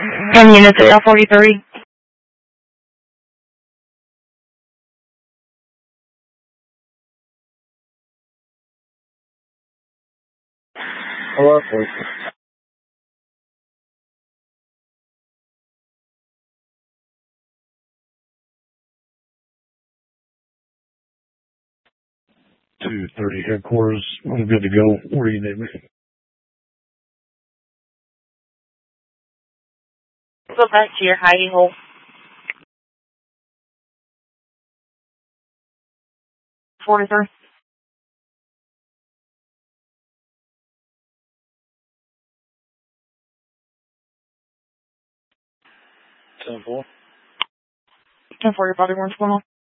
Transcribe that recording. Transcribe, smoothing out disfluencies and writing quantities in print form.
10 units at L43. Hello, please. .230 headquarters. I'm good to go. Where do you need me? Go back to your hiding hole. .43. Ten four. 10-4, your body warrants going on.